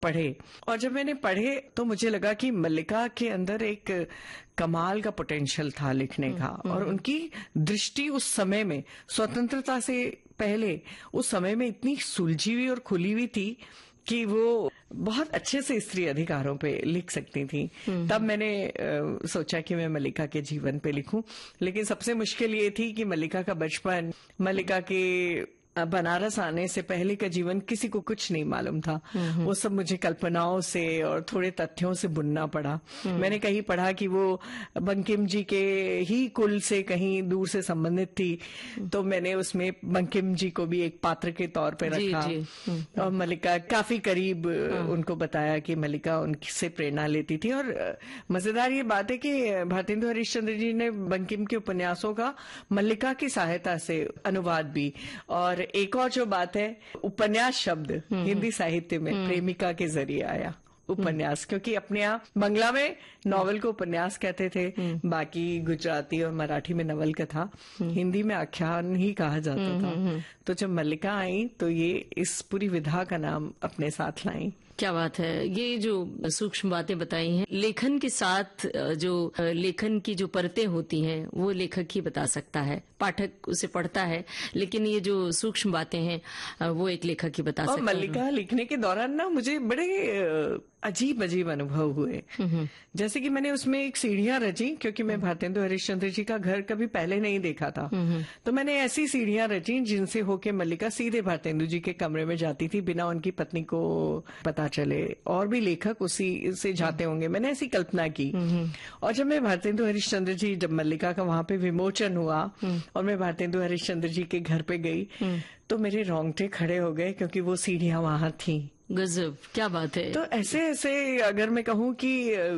पढ़े। और जब मैंने पढ़े तो मुझे लगा कि मल्लिका के अंदर एक कमाल का पोटेंशियल था लिखने का, और उनकी दृष्टि उस समय में, स्वतंत्रता से पहले उस समय में इतनी सुलझी हुई और खुली हुई थी कि वो बहुत अच्छे से स्त्री अधिकारों पे लिख सकती थी। तब मैंने सोचा कि मैं मल्लिका के जीवन पे लिखूं। लेकिन सबसे मुश्किल ये थी कि मल्लिका का बचपन, मल्लिका के बनारस आने से पहले का जीवन किसी को कुछ नहीं मालूम था। वो सब मुझे कल्पनाओं से और थोड़े तथ्यों से बुनना पड़ा। मैंने कहीं पढ़ा कि वो बंकिम जी के ही कुल से कहीं दूर से संबंधित थी, तो मैंने उसमें बंकिम जी को भी एक पात्र के तौर पे रखा। और मल्लिका काफी करीब उनको बताया कि मल्लिका उनसे प्रेरणा लेती थी। और मजेदार ये बात है कि भारतेंदु हरिश्चंद्र जी ने बंकिम के उपन्यासों का मल्लिका की सहायता से अनुवाद भी। और एक और जो बात है, उपन्यास शब्द हिंदी साहित्य में प्रेमिका के जरिए आया उपन्यास, क्योंकि अपने यहाँ बंगला में नॉवल को उपन्यास कहते थे, बाकी गुजराती और मराठी में नवल कथा, हिंदी में आख्यान ही कहा जाता था। तो जब मल्लिका आई तो ये इस पूरी विधा का नाम अपने साथ लाई। क्या बात है, ये जो सूक्ष्म बातें बताई हैं, लेखन के साथ जो लेखन की जो परतें होती हैं वो लेखक ही बता सकता है, पाठक उसे पढ़ता है, लेकिन ये जो सूक्ष्म बातें हैं वो एक लेखक ही बता सकता है। और मल्लिका लिखने के दौरान ना मुझे बड़े अजीब अजीब अनुभव हुए। जैसे कि मैंने उसमें एक सीढ़ियां रची, क्योंकि मैं भारतेंदु हरिश्चंद्र जी का घर कभी पहले नहीं देखा था। तो मैंने ऐसी सीढ़ियां रची जिनसे होके मल्लिका सीधे भारतेंदु जी के कमरे में जाती थी बिना उनकी पत्नी को पता चले। और भी लेखक उसी से जाते होंगे, मैंने ऐसी कल्पना की। और जब मैं भारतेंदु हरिश्चंद्र जी, जब मल्लिका का वहां पे विमोचन हुआ और मैं भारतेंदु हरिश्चंद्र जी के घर पे गई, तो मेरे रोंगटे खड़े हो गए, क्योंकि वो सीढ़ियां वहां थी। गजब, क्या बात है। तो ऐसे ऐसे अगर मैं कहूँ कि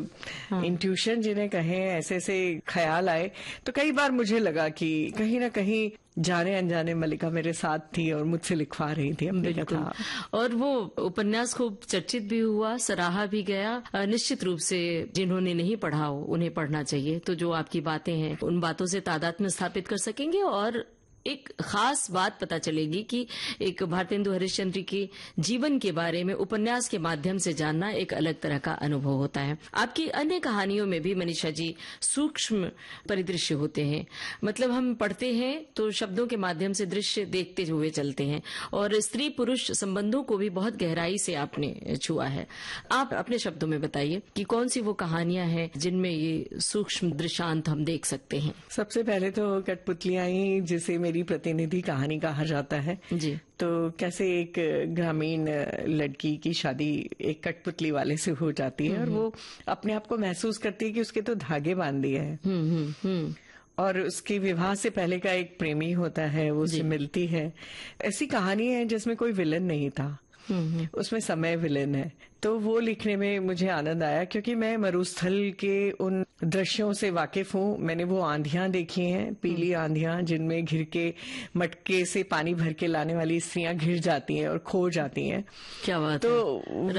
इंट्यूशन जिन्हें कहें, ऐसे ऐसे ख्याल आए, तो कई बार मुझे लगा कि कहीं ना कहीं जाने अनजाने मल्लिका मेरे साथ थी और मुझसे लिखवा रही थी अपनी कथा। और वो उपन्यास खूब चर्चित भी हुआ, सराहा भी गया। निश्चित रूप से जिन्होंने नहीं पढ़ा हो उन्हें पढ़ना चाहिए। तो जो आपकी बातें हैं उन बातों से तादात्म्य स्थापित कर सकेंगे और एक खास बात पता चलेगी कि एक भारतेंदु हरिश्चंद्र के जीवन के बारे में उपन्यास के माध्यम से जानना एक अलग तरह का अनुभव होता है। आपकी अन्य कहानियों में भी मनीषा जी सूक्ष्म परिदृश्य होते हैं, मतलब हम पढ़ते हैं तो शब्दों के माध्यम से दृश्य देखते हुए चलते हैं, और स्त्री पुरुष संबंधों को भी बहुत गहराई से आपने छुआ है। आप अपने शब्दों में बताइए कि कौन सी वो कहानियां हैं जिनमें ये सूक्ष्म दृश्यांत हम देख सकते हैं। सबसे पहले तो कठपुतलियां ही, जिसे मेरी प्रतिनिधि कहानी कहा जाता है जी। तो कैसे एक ग्रामीण लड़की की शादी एक कठपुतली वाले से हो जाती है और वो अपने आप को महसूस करती है कि उसके तो धागे बांध दिए हैं। और उसके विवाह से पहले का एक प्रेमी होता है, वो उससे मिलती है। ऐसी कहानी है जिसमें कोई विलन नहीं था, उसमें समय विलेन है। तो वो लिखने में मुझे आनंद आया, क्योंकि मैं मरुस्थल के उन दृश्यों से वाकिफ हूँ। मैंने वो आंधियां देखी हैं, पीली आंधियां, जिनमें घिर के मटके से पानी भर के लाने वाली स्त्रियां घिर जाती हैं और खो जाती हैं। क्या बात तो है।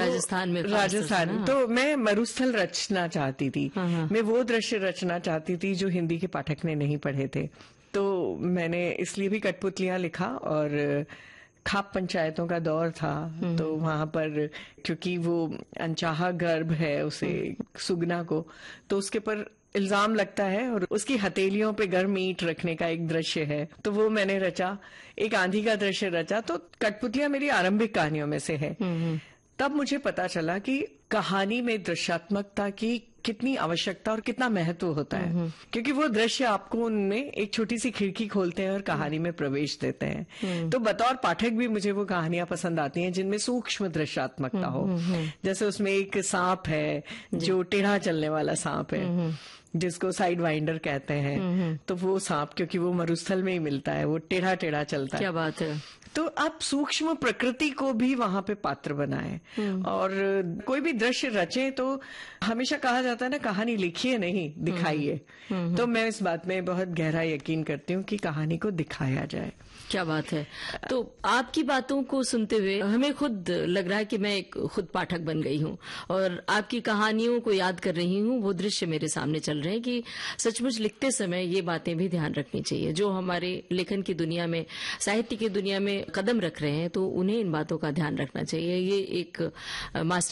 राजस्थान तो मैं मरुस्थल रचना चाहती थी। मैं वो दृश्य रचना चाहती थी जो हिंदी के पाठक ने नहीं पढ़े थे। तो मैंने इसलिए भी कठपुतलियां लिखा। और खाप पंचायतों का दौर था, तो वहां पर क्योंकि वो अनचाहा गर्भ है उसे, सुगना को, तो उसके पर इल्जाम लगता है और उसकी हथेलियों पे गर्म ईंट रखने का एक दृश्य है, तो वो मैंने रचा। एक आंधी का दृश्य रचा। तो कठपुतलियां मेरी आरंभिक कहानियों में से है। तब मुझे पता चला कि कहानी में दृश्यात्मकता की कितनी आवश्यकता और कितना महत्व होता है, क्योंकि वो दृश्य आपको उनमें एक छोटी सी खिड़की खोलते हैं और कहानी में प्रवेश देते हैं। तो बतौर पाठक भी मुझे वो कहानियां पसंद आती हैं जिनमें सूक्ष्म दृश्यात्मकता हो। जैसे उसमें एक सांप है जो टेढ़ा चलने वाला सांप है, जिसको साइड वाइंडर कहते हैं। तो वो सांप, क्योंकि वो मरुस्थल में ही मिलता है, वो टेढ़ा टेढ़ा चलता है। क्या बात है। तो आप सूक्ष्म प्रकृति को भी वहां पे पात्र बनाएं, और कोई भी दृश्य रचें। तो हमेशा कहा जाता है ना, कहानी लिखिए नहीं दिखाइए। तो मैं इस बात में बहुत गहरा यकीन करती हूँ कि कहानी को दिखाया जाए। क्या बात है। तो आपकी बातों को सुनते हुए हमें खुद लग रहा है कि मैं एक खुद पाठक बन गई हूँ और आपकी कहानियों को याद कर रही हूँ। वो दृश्य मेरे सामने चल रहे हैं कि सचमुच लिखते समय ये बातें भी ध्यान रखनी चाहिए। जो हमारे लेखन की दुनिया में, साहित्य की दुनिया में कदम रख रहे हैं, तो उन्हें इन बातों का ध्यान रखना चाहिए। ये एक मास्टर